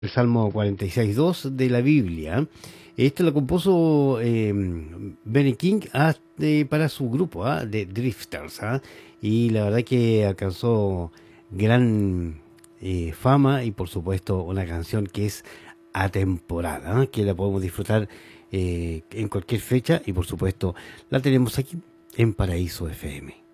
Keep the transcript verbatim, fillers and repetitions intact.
El Salmo cuarenta y seis dos de la Biblia. Esto lo compuso eh, Benny King ah, de- para su grupo ah, de Drifters. ah, y la verdad que alcanzó gran eh, fama y por supuesto una canción que es atemporal, ah, que la podemos disfrutar eh, en cualquier fecha y por supuesto la tenemos aquí en Paraíso F M.